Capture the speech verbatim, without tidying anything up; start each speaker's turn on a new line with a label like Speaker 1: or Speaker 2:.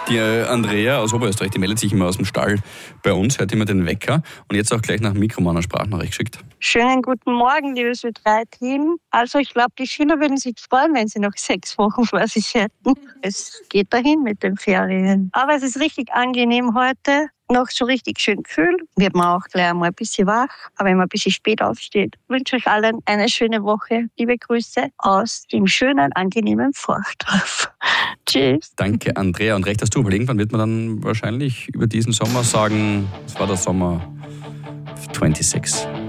Speaker 1: Die äh, Andrea aus Oberösterreich, die meldet sich immer aus dem Stall bei uns, hört immer den Wecker und jetzt auch gleich nach dem Mikro mal eine Sprachnachricht geschickt.
Speaker 2: Schönen guten Morgen, liebes Ö drei Team. Also ich glaube, die Schüler würden sich freuen, wenn sie noch sechs Wochen vor sich hätten. Es geht dahin mit den Ferien. Aber es ist richtig angenehm heute. Noch so richtig schön kühl. Wird man auch gleich mal ein bisschen wach. Aber wenn man ein bisschen spät aufsteht, wünsche ich allen eine schöne Woche. Liebe Grüße aus dem schönen, angenehmen Forchdorf. Tschüss.
Speaker 1: Danke, Andrea. Und recht hast du, weil irgendwann wird man dann wahrscheinlich über diesen Sommer sagen, es war der Sommer sechsundzwanzig.